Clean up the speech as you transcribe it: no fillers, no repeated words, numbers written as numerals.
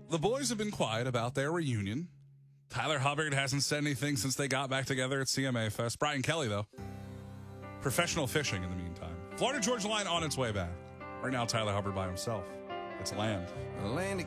the boys have been quiet about their reunion. Tyler Hubbard hasn't said anything since they got back together at CMA Fest. Brian Kelly, though, professional fishing in the meantime. Florida Georgia Line on its way back. Right now, Tyler Hubbard by himself. It's land. Land